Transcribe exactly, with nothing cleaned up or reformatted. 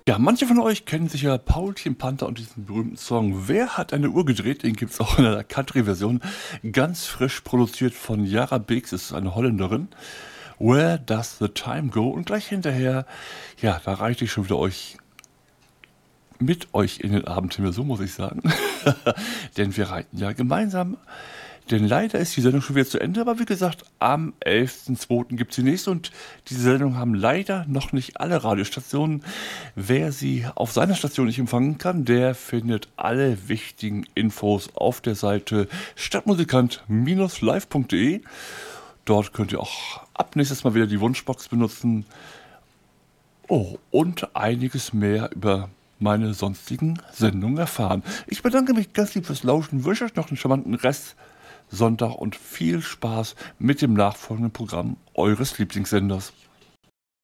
Ja, manche von euch kennen sicher Paulchen Panther und diesen berühmten Song „Wer hat eine Uhr gedreht?" Den gibt's auch in einer Country-Version, ganz frisch produziert von Yara Beeks, das ist eine Holländerin. „Where Does the Time Go?" Und gleich hinterher, ja, da reite ich schon wieder euch mit euch in den Abendhimmel, so muss ich sagen. Denn wir reiten ja gemeinsam. Denn leider ist die Sendung schon wieder zu Ende, aber wie gesagt, am elften zweiten gibt es die nächste und diese Sendung haben leider noch nicht alle Radiostationen. Wer sie auf seiner Station nicht empfangen kann, der findet alle wichtigen Infos auf der Seite stadtmusikant Bindestrich live punkt de. Dort könnt ihr auch ab nächstes Mal wieder die Wunschbox benutzen. Oh, und einiges mehr über meine sonstigen Sendungen erfahren. Ich bedanke mich ganz lieb fürs Lauschen, wünsche euch noch einen charmanten Rest Sonntag und viel Spaß mit dem nachfolgenden Programm eures Lieblingssenders.